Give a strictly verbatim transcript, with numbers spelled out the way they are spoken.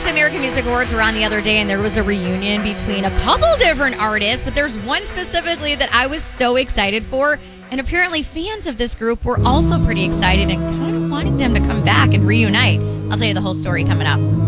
the American Music Awards were on the other day, and there was a reunion between a couple different artists, but there's one specifically that I was so excited for, and apparently fans of this group were also pretty excited and kind of wanting them to come back and reunite. I'll tell you the whole story coming up.